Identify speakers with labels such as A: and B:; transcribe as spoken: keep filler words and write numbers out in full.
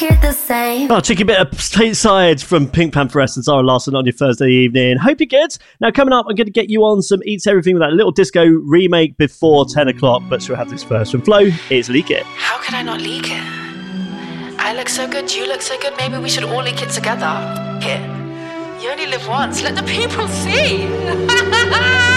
A: hear the same.
B: Oh, cheeky bit of stateside from Pink Pantheress and Zara Larsson on your Thursday evening. Hope you're good. Now, coming up, I'm going to get you on some Eats Everything with that little disco remake before ten o'clock, but she'll have this first from Flo. It's Leak It.
C: How could I not leak it? I look so good, you look so good, maybe we should all leak it together. Here, you only live once, let the people see.